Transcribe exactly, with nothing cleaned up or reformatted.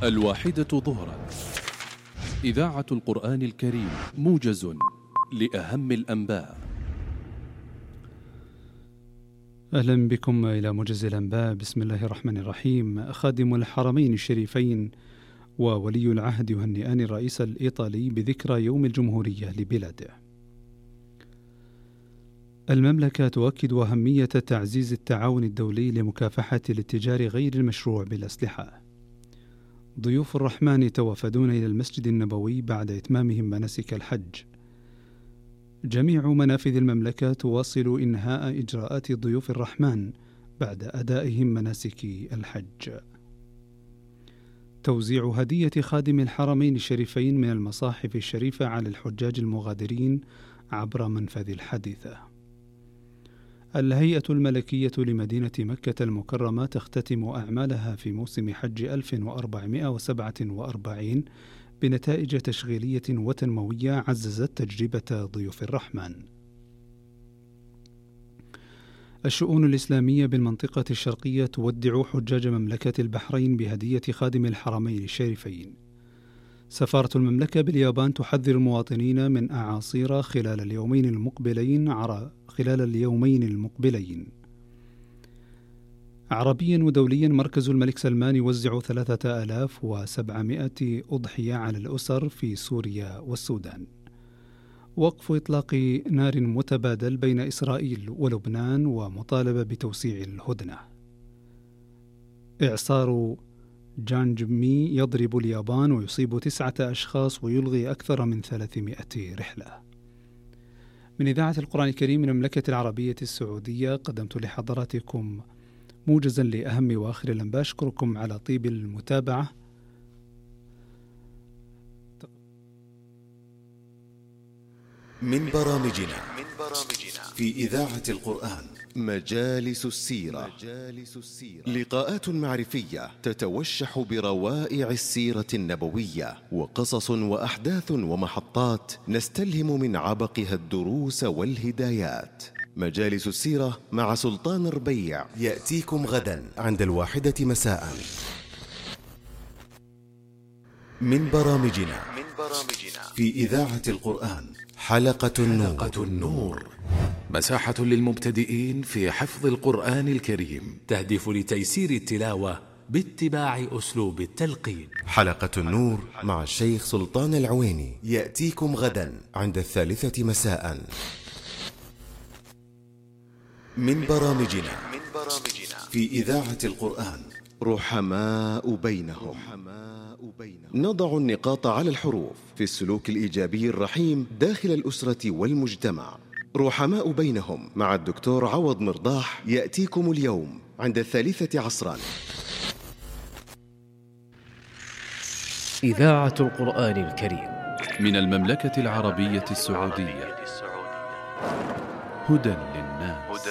الواحدة ظهرا، إذاعة القرآن الكريم، موجز لأهم الأنباء. أهلا بكم إلى موجز الأنباء. بسم الله الرحمن الرحيم. خادم الحرمين الشريفين وولي العهد يهنئان الرئيس الإيطالي بذكرى يوم الجمهورية لبلاده. المملكة تؤكد أهمية تعزيز التعاون الدولي لمكافحة الاتجار غير المشروع بالأسلحة. ضيوف الرحمن توافدون إلى المسجد النبوي بعد إتمامهم مناسك الحج. جميع منافذ المملكة تواصل إنهاء إجراءات ضيوف الرحمن بعد أدائهم مناسك الحج. توزيع هدية خادم الحرمين الشريفين من المصاحف الشريفة على الحجاج المغادرين عبر منفذ الحديثة. الهيئة الملكية لمدينة مكة المكرمة تختتم أعمالها في موسم حج ألف وأربعمائة وسبعة وأربعين بنتائج تشغيلية وتنموية عززت تجربة ضيوف الرحمن. الشؤون الإسلامية بالمنطقة الشرقية تودع حجاج مملكة البحرين بهدية خادم الحرمين الشريفين. سفارة المملكة باليابان تحذر المواطنين من أعاصير خلال اليومين المقبلين عرى خلال اليومين المقبلين. عربيا ودوليا، مركز الملك سلمان يوزع ثلاثة آلاف وسبعمائة أضحية على الأسر في سوريا والسودان. وقف إطلاق نار متبادل بين إسرائيل ولبنان ومطالبة بتوسيع الهدنة. إعصار جانجمي يضرب اليابان ويصيب تسعة أشخاص ويلغي أكثر من ثلاثمائة رحلة. من إذاعة القرآن الكريم من المملكة العربية السعودية قدمت لحضراتكم موجزا لأهم وآخر الأنباء. أشكركم على طيب المتابعة. من برامجنا في إذاعة القرآن مجالس السيرة. لقاءات معرفية تتوشح بروائع السيرة النبوية، وقصص وأحداث ومحطات نستلهم من عبقها الدروس والهدايات. مجالس السيرة مع سلطان ربيع يأتيكم غدا عند الواحدة مساء. من برامجنا في إذاعة القرآن حلقة النور, حلقة النور. مساحة للمبتدئين في حفظ القرآن الكريم، تهدف لتيسير التلاوة باتباع أسلوب التلقين. حلقة النور مع الشيخ سلطان العويني يأتيكم غدا عند الثالثة مساء. من برامجنا في إذاعة القرآن رحماء بينهم. نضع النقاط على الحروف في السلوك الإيجابي الرحيم داخل الأسرة والمجتمع. رحماء بينهم مع الدكتور عوض مرضاح يأتيكم اليوم عند الثالثة عصرا. إذاعة القرآن الكريم من المملكة العربية السعودية، هدى للناس.